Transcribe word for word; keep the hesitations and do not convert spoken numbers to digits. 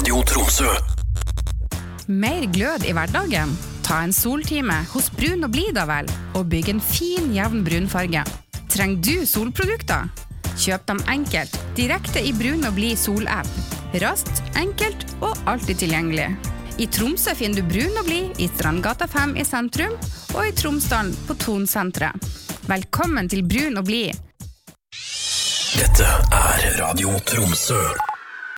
Radio Tromsø. Mer glød i hverdagen? Ta en soltime hos Brun og Blid da vel, og bygg en fin, jevn brunfarge. Trenger du solprodukter? Kjøp dem enkelt, direkte i Brun og Blid sol-app. Raskt, enkelt og alltid tilgjengelig. I Tromsø finner du Brun og Blid i Strandgata fem i sentrum, og i Tromsdalen på Tonsentret. Velkommen til Brun og Blid. Dette er Radio Tromsø.